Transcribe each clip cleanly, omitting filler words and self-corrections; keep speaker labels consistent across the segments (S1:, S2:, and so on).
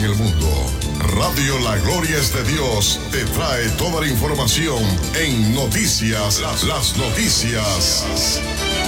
S1: el mundo. Radio La Gloria es de Dios te trae toda la información en noticias, las noticias.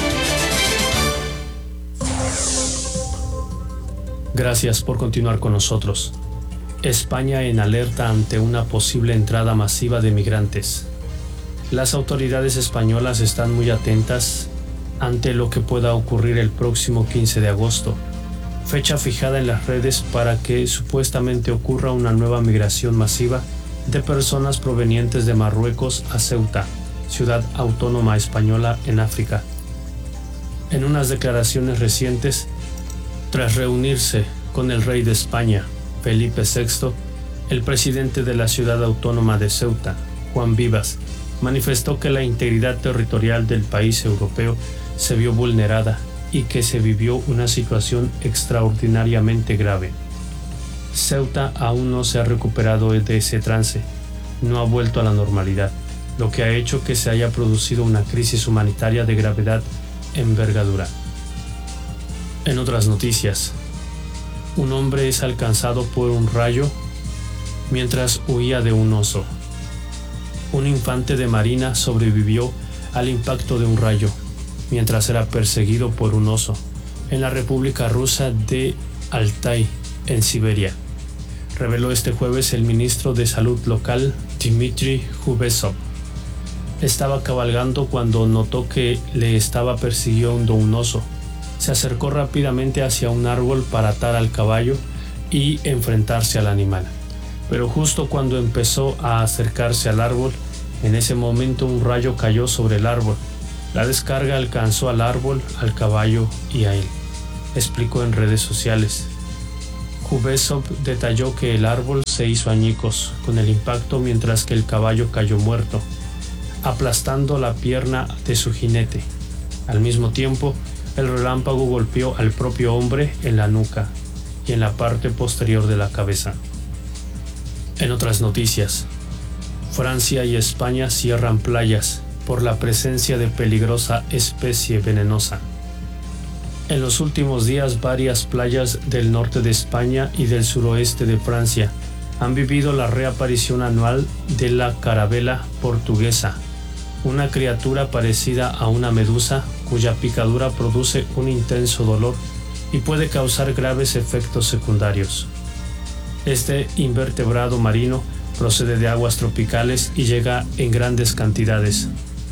S2: Gracias por continuar con nosotros. España en alerta ante una posible entrada masiva de migrantes. Las autoridades españolas están muy atentas ante lo que pueda ocurrir el próximo 15 de agosto, fecha fijada en las redes para que supuestamente ocurra una nueva migración masiva de personas provenientes de Marruecos a Ceuta, ciudad autónoma española en África. En unas declaraciones recientes, tras reunirse con el rey de España, Felipe VI, el presidente de la ciudad autónoma de Ceuta, Juan Vivas, manifestó que la integridad territorial del país europeo se vio vulnerada y que se vivió una situación extraordinariamente grave. Ceuta aún no se ha recuperado de ese trance, no ha vuelto a la normalidad, lo que ha hecho que se haya producido una crisis humanitaria de gravedad envergadura. En otras noticias, un hombre es alcanzado por un rayo mientras huía de un oso. Un infante de marina sobrevivió al impacto de un rayo mientras era perseguido por un oso en la República Rusa de Altai, en Siberia. Reveló este jueves el ministro de Salud local, Dmitry Kubesov. Estaba cabalgando cuando notó que le estaba persiguiendo un oso. Se acercó rápidamente hacia un árbol para atar al caballo y enfrentarse al animal. Pero justo cuando empezó a acercarse al árbol, en ese momento un rayo cayó sobre el árbol. La descarga alcanzó al árbol, al caballo y a él, explicó en redes sociales. Kubesov detalló que el árbol se hizo añicos con el impacto mientras que el caballo cayó muerto, aplastando la pierna de su jinete. Al mismo tiempo, el relámpago golpeó al propio hombre en la nuca y en la parte posterior de la cabeza. En otras noticias, Francia y España cierran playas por la presencia de peligrosa especie venenosa. En los últimos días, varias playas del norte de España y del suroeste de Francia han vivido la reaparición anual de la carabela portuguesa, una criatura parecida a una medusa cuya picadura produce un intenso dolor y puede causar graves efectos secundarios. Este invertebrado marino procede de aguas tropicales y llega en grandes cantidades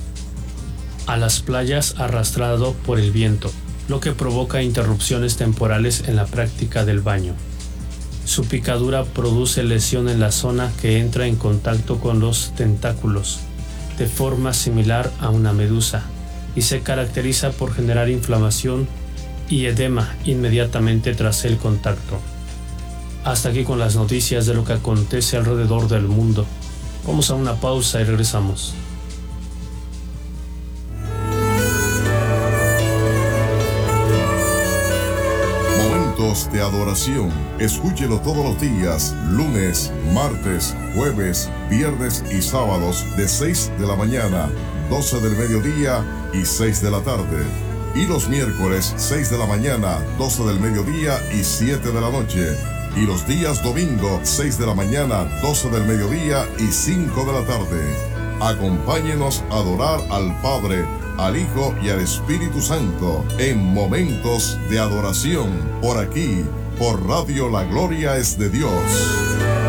S2: a las playas arrastrado por el viento, lo que provoca interrupciones temporales en la práctica del baño. Su picadura produce lesión en la zona que entra en contacto con los tentáculos, de forma similar a una medusa, y se caracteriza por generar inflamación y edema inmediatamente tras el contacto. Hasta aquí con las noticias de lo que acontece alrededor del mundo. Vamos a una pausa y regresamos.
S1: Momentos de adoración. Escúchelo todos los días, lunes, martes, jueves, viernes y sábados de 6 de la mañana, 12 del mediodía y 6 de la tarde. Y los miércoles, 6 de la mañana, 12 del mediodía y 7 de la noche. Y los días domingo, 6 de la mañana, 12 del mediodía y 5 de la tarde. Acompáñenos a adorar al Padre, al Hijo y al Espíritu Santo en momentos de adoración por aquí, por Radio La Gloria es de Dios.